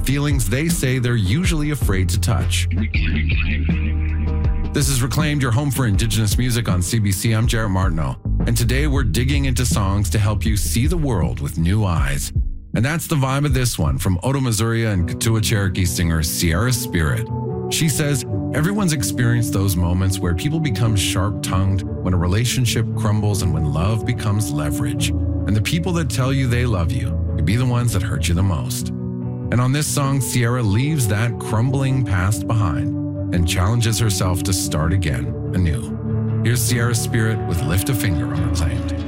feelings they say they're usually afraid to touch. This is Reclaimed, your home for Indigenous music on CBC. I'm Jarrett Martineau, and today we're digging into songs to help you see the world with new eyes. And that's the vibe of this one from Oto Missouri and Kituwa Cherokee singer Sierra Spirit. She says, everyone's experienced those moments where people become sharp-tongued, when a relationship crumbles, and when love becomes leverage. And the people that tell you they love you can be the ones that hurt you the most. And on this song, Sierra leaves that crumbling past behind and challenges herself to start again anew. Here's Sierra Spirit with Lift a Finger on Reclaimed.